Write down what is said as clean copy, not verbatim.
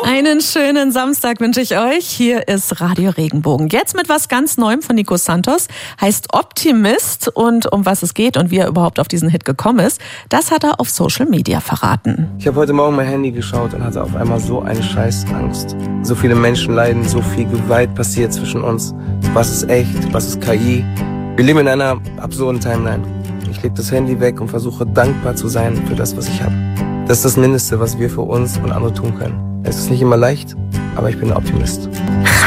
Einen schönen Samstag wünsche ich euch. Hier ist Radio Regenbogen. Jetzt mit was ganz Neuem von Nico Santos. Heißt Optimist. Und um was es geht und wie er überhaupt auf diesen Hit gekommen ist, das hat er auf Social Media verraten. Ich habe heute Morgen mein Handy geschaut und hatte auf einmal so eine Scheißangst. So viele Menschen leiden, so viel Gewalt passiert zwischen uns. Was ist echt, was ist KI? Wir leben in einer absurden Timeline. Ich lege das Handy weg und versuche dankbar zu sein für das, was ich habe. Das ist das Mindeste, was wir für uns und andere tun können. Es ist nicht immer leicht, aber ich bin ein Optimist.